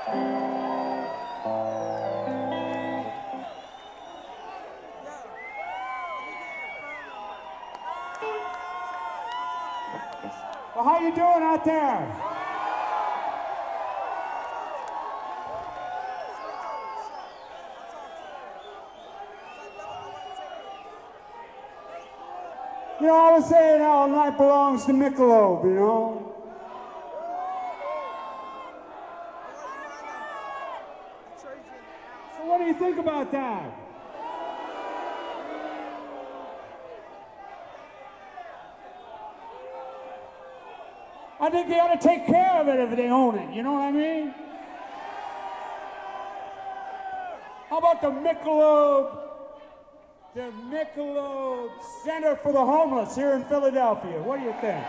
Well, how you doing out there? You know, I was saying all night belongs to Michelob, you know? So what do you think about that? I think they ought to take care of it if they own it, you know what I mean? How about the Michelob Center for the Homeless here in Philadelphia? What do you think?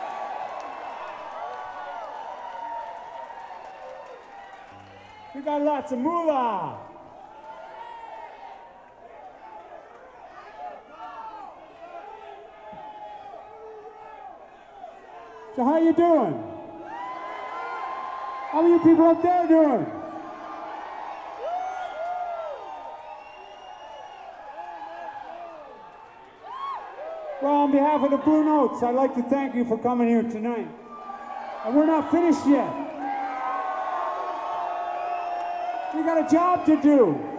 We got lots of moolah. So how you doing? How are you people up there doing? Well, on behalf of the Blue Notes, I'd like to thank you for coming here tonight. And we're not finished yet. We got a job to do.